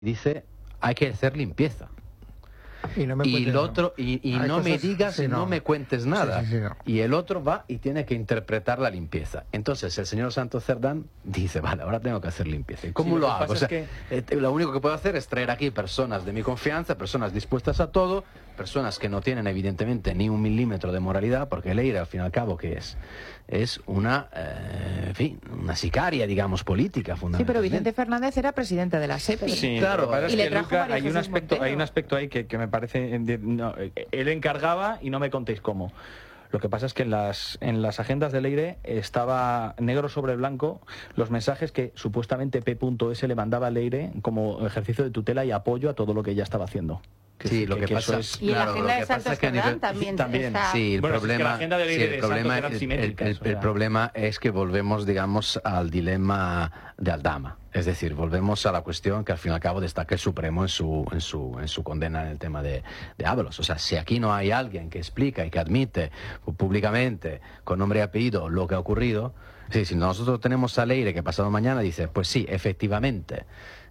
dice, hay que hacer limpieza. Y no me Y cuentes, el otro, y no cosas, me digas sí, y no me cuentes nada. Sí, no. Y el otro va y tiene que interpretar la limpieza. Entonces el señor Santos Cerdán dice, vale, ahora tengo que hacer limpieza. ¿Y cómo lo hago? O sea, lo único que puedo hacer es traer aquí personas de mi confianza, personas dispuestas a todo, personas que no tienen evidentemente ni un milímetro de moralidad, porque Leire, al fin y al cabo, ¿qué es? Es una, en fin, una sicaria, digamos, política, fundamentalmente. Sí, pero Vicente Fernández era presidente de la SEPI. Sí, claro. Y le trajo Luca, María Jesús Montero. hay un aspecto ahí que me parece... no, él encargaba y no me contéis cómo. Lo que pasa es que en las agendas de Leire estaba negro sobre blanco los mensajes que supuestamente P.S. le mandaba a Leire como ejercicio de tutela y apoyo a todo lo lo que ella estaba haciendo. Sí, lo que pasa es... Y claro, la agenda de Santos Cerdán también está... Sí, el Bueno, problema, es que la agenda de Leire de Santos eran simétricas, el problema es que volvemos, digamos, al dilema de Aldama. Es decir, volvemos a la cuestión que al fin y al cabo destaca el Supremo en su condena en el tema de Ábalos. O sea, si aquí no hay alguien que explica y que admite públicamente, con nombre y apellido, lo que ha ocurrido, sí, si nosotros tenemos a Leire que pasado mañana dice, pues sí, efectivamente,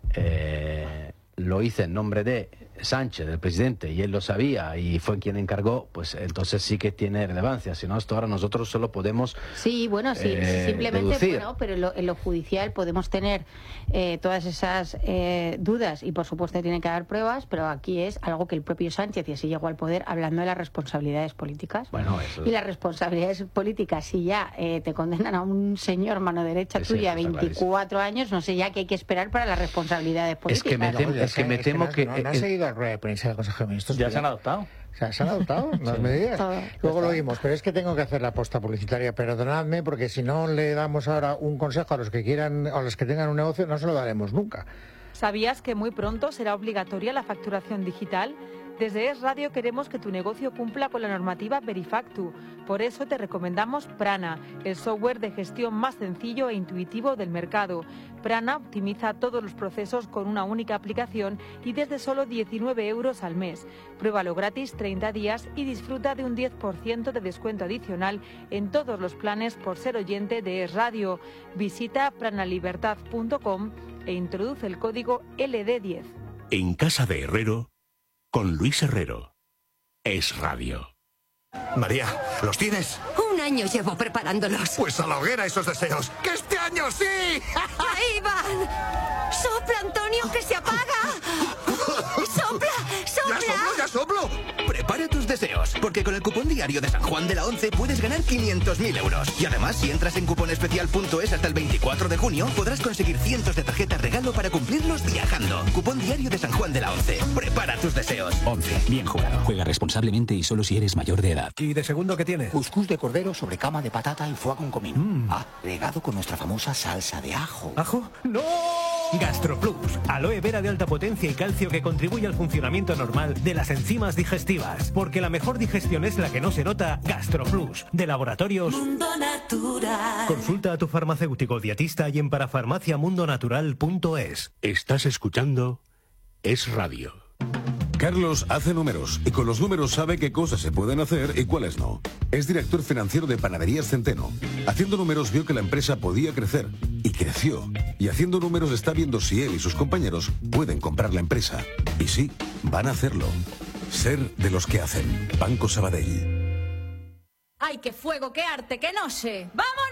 lo hice en nombre de Sánchez, del presidente, y él lo sabía y fue quien encargó, pues entonces sí que tiene relevancia. Si no, esto ahora nosotros solo podemos Sí, bueno, sí, simplemente, deducir. bueno, pero en lo judicial podemos tener todas esas dudas y por supuesto tiene que haber pruebas, pero aquí es algo que el propio Sánchez, y así llegó al poder, hablando de las responsabilidades políticas. Bueno, eso... Y las responsabilidades políticas, si ya te condenan a un señor mano derecha tuya 24 años, no sé ya qué hay que esperar para las responsabilidades políticas. Es que me temo que... No ha seguido la rueda de prensa del Consejo de Ministros. ¿Ya se han adoptado? ¿Se han adoptado las medidas? Luego lo oímos, pero es que tengo que hacer la aposta publicitaria. Perdonadme, porque si no le damos ahora un consejo a los que quieran, a los que tengan un negocio, no se lo daremos nunca. ¿Sabías que muy pronto será obligatoria la facturación digital? Desde Es Radio queremos que tu negocio cumpla con la normativa Verifactu. Por eso te recomendamos Prana, el software de gestión más sencillo e intuitivo del mercado. Prana optimiza todos los procesos con una única aplicación y desde solo 19 euros al mes. Pruébalo gratis 30 días y disfruta de un 10% de descuento adicional en todos los planes por ser oyente de Es Radio. Visita pranalibertad.com e introduce el código LD10. En Casa de Herrero, con Luis Herrero. Es Radio. María, ¿los tienes? Un año llevo preparándolos. Pues a la hoguera esos deseos. ¡Que este año sí! ¡Ahí van! ¡Sopla, Antonio, que se apaga! ¡Sopla, sopla! ¡Ya soplo! Prepara tus deseos, porque con el cupón diario de San Juan de la Once puedes ganar 500.000 euros. Y además, si entras en cuponespecial.es hasta el 24 de junio, podrás conseguir cientos de tarjetas regalo para cumplirlos viajando. Cupón diario de San Juan de la Once. Prepara tus deseos. 11. Bien jugado. Juega responsablemente y solo si eres mayor de edad. ¿Y de segundo qué tiene? Cuscús de cordero sobre cama de patata y foie con comino. Regado con nuestra famosa salsa de ajo. ¿Ajo? ¡No! GastroPlus, aloe vera de alta potencia y calcio que contribuye al funcionamiento normal de las enzimas digestivas. Porque la mejor digestión es la que no se nota. GastroPlus, de Laboratorios Mundo Natural. Consulta a tu farmacéutico dietista y en parafarmaciamundonatural.es. Estás escuchando Es Radio. Carlos hace números y con los números sabe qué cosas se pueden hacer y cuáles no. Es director financiero de Panaderías Centeno. Haciendo números vio que la empresa podía crecer y creció. Y haciendo números está viendo si él y sus compañeros pueden comprar la empresa. Y sí, van a hacerlo. Ser de los que hacen. Banco Sabadell. ¡Ay, qué fuego, qué arte, qué noche! ¡Vámonos!